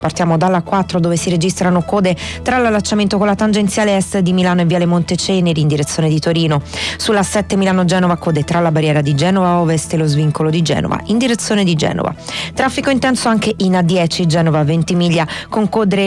Partiamo dalla 4 dove si registrano code tra l'allacciamento con la tangenziale est di Milano e Viale Monteceneri in direzione di Torino. Sulla 7 Milano-Genova code tra la barriera di Genova Ovest e lo svincolo di Genova in direzione di Genova. Traffico intenso anche in A10 Genova Ventimiglia con code